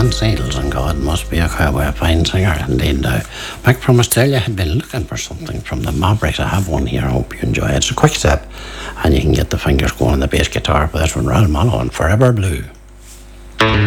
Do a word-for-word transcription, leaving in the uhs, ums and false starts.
on sales, and God must be a cowboy, a fine singer indeed. Now, back from Australia, had been looking for something from the Mavericks. I have one here, I hope you enjoy it. It's a quick step, and you can get the fingers going on the bass guitar, but this one, Ralph Mallow and Forever Blue.